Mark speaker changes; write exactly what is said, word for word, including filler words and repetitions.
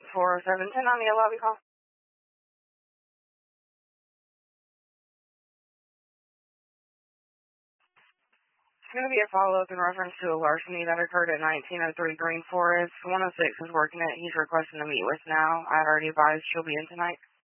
Speaker 1: four oh seven ten on the lobby call. It's going to be a follow-up in reference to a larceny that occurred at nineteen oh three Green Forest. one oh six is working it. He's requesting to meet with now. I had already advised she'll be in tonight.